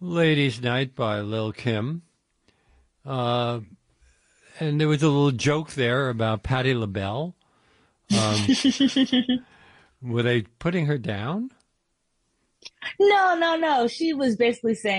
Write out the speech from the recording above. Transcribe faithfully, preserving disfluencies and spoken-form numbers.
Ladies' Night by Lil' Kim. Uh, and there was a little joke there about Patti LaBelle. Um, were they putting her down? No, no, no. She was basically saying